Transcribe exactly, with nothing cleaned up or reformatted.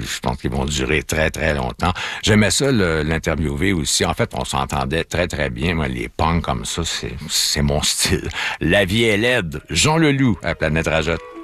je pense qu'ils vont durer très, très longtemps. J'aimais ça, le, l'interviewer aussi. En fait, on s'entendait très, très bien. Moi, les punks comme ça, c'est, c'est mon style. La vie est laide. Jean Leloup à Planète Rajotte.